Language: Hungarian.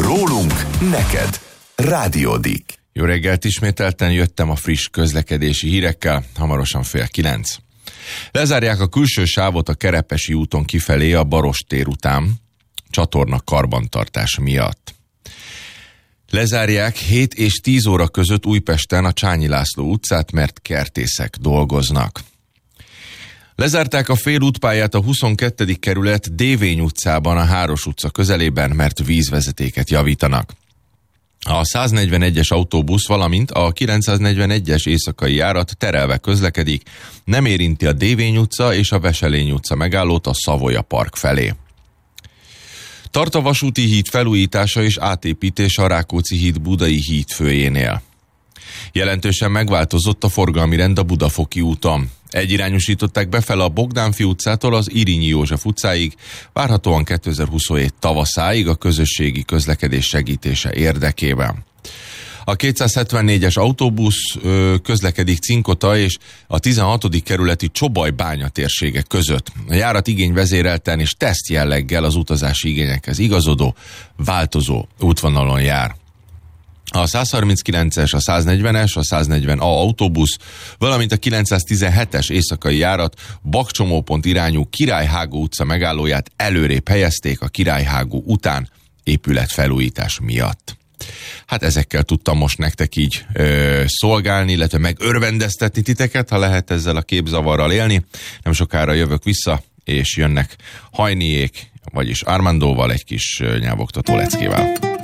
Rólunk neked. Rádiódik. Jó reggelt, ismételten jöttem a friss közlekedési hírekkel, hamarosan 8:30. Lezárják a külső sávot a Kerepesi úton kifelé a Baross tér után, csatorna karbantartás miatt. Lezárják 7 és 10 óra között Újpesten a Csányi László utcát, mert kertészek dolgoznak. Lezárták a félútpályát a 22. kerület Dévény utcában a Háros utca közelében, mert vízvezetéket javítanak. A 141-es autóbusz, valamint a 941-es éjszakai járat terelve közlekedik, nem érinti a Dévény utca és a Veselény utca megállót a Savoya Park felé. Tart a vasúti híd felújítása és átépítése a Rákóczi híd Budai hídfőjénél. Jelentősen megváltozott a forgalmi rend a Budafoki úton. Egyirányosították befele a Bogdánfi utcától az Irinyi József utcáig, várhatóan 2027 tavaszáig a közösségi közlekedés segítése érdekében. A 274-es autóbusz közlekedik Cinkota és a 16. kerületi Csobaj-bánya térsége között. A járat igényvezérelten és teszt jelleggel az utazási igényekhez igazodó, változó útvonalon jár. A 139-es, a 140-es, a 140A autóbusz, valamint a 917-es éjszakai járat Bakcsomópont irányú Királyhágó utca megállóját előrébb helyezték a Királyhágó után épületfelújítás miatt. Hát ezekkel tudtam most nektek így szolgálni, illetve megörvendeztetni titeket, ha lehet ezzel a képzavarral élni. Nem sokára jövök vissza, és jönnek Hajniék, vagyis Armandóval, egy kis nyelvoktató leckével.